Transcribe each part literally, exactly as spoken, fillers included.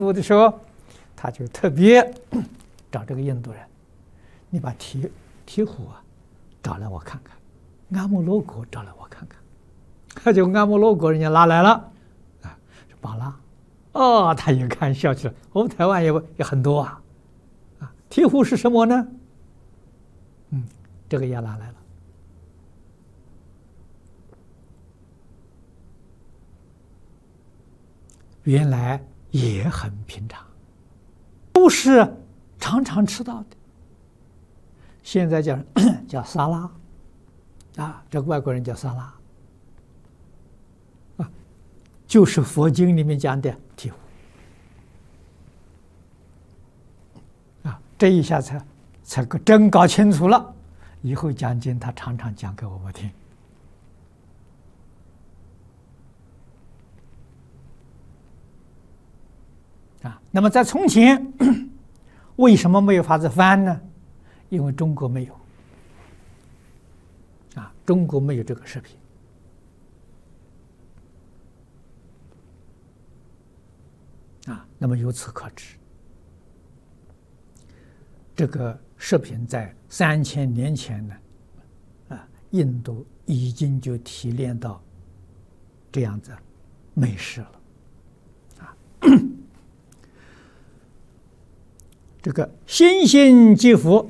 我的时候，他就特别找这个印度人，你把提提壶啊找来我看看，阿摩罗果找来我看看，他就阿摩罗果人家拿来了，啊，是巴拉，哦，他一看笑起来，我们台湾也也很多啊，啊，提壶是什么呢？嗯，这个也拿来了。原来也很平常，都是常常吃到的。现在叫叫沙拉，啊，这个外国人叫沙拉，啊，就是佛经里面讲的醍醐，啊，这一下才才真搞清楚了。以后讲经，他常常讲给我们听。啊，那么在从前，为什么没有法子翻呢？因为中国没有，啊，中国没有这个视频，啊，那么由此可知，这个视频在三千年前呢，啊，印度已经就提炼到这样子美食了，啊。这个心心即佛，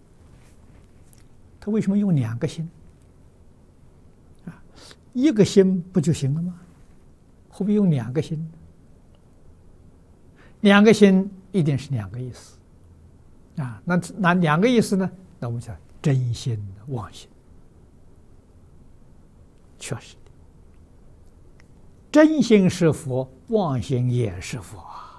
他为什么用两个心？啊，一个心不就行了吗？何必用两个心？两个心一定是两个意思，啊，那那两个意思呢？那我们讲真心妄心，确实的，真心是佛，妄心也是佛。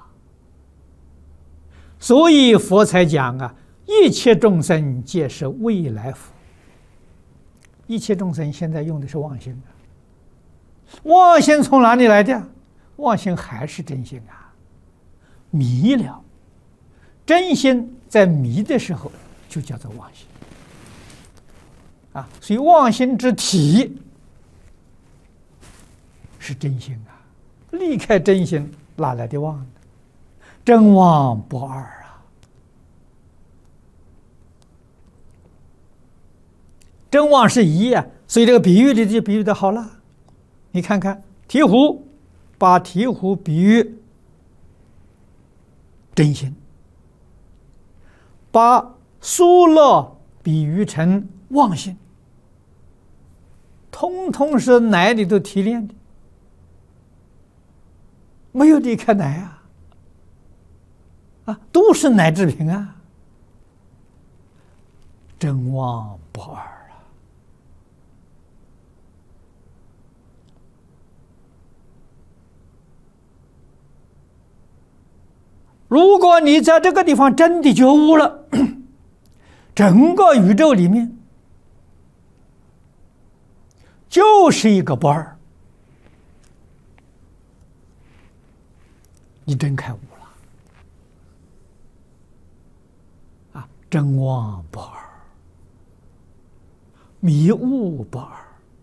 所以佛才讲啊，一切众生皆是未来佛。一切众生现在用的是妄心啊，妄心从哪里来的？妄心还是真心啊，迷了。真心在迷的时候就叫做妄心啊，所以妄心之体是真心啊，离开真心哪来的妄呢？真妄不二啊！真妄是一啊，所以这个比喻里就比喻的好了。你看看醍醐，把醍醐比喻真心，把疏乐比喻成妄心，通通是奶里头提炼的，没有离开奶啊。啊，都是奶制品啊，真妄不二啊！如果你在这个地方真的觉悟了，整个宇宙里面就是一个不二，你真开悟了。真妄不二，迷悟不二，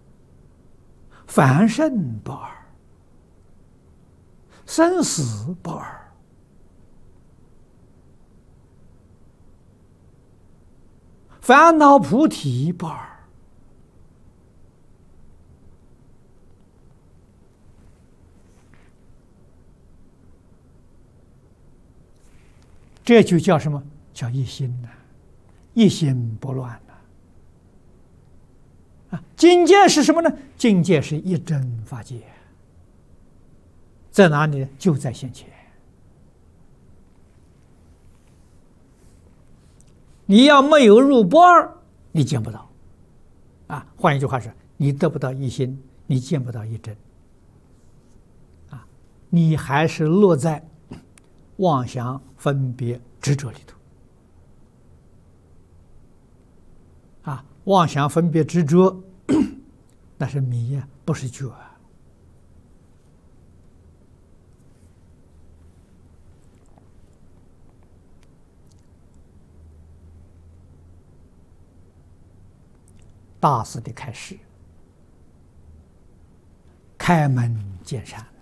凡圣不二，生死不二，烦恼菩提不二。这就叫什么？叫一心呐、啊，一心不乱呐、啊。啊，境界是什么呢？境界是一真法界，在哪里呢？就在现前。你要没有入不二，你见不到。啊，换一句话说，你得不到一心，你见不到一真。啊，你还是落在妄想、分别、执着里头。啊，妄想分别执着，那是迷呀、啊，不是觉啊。大师的开示，开门见山。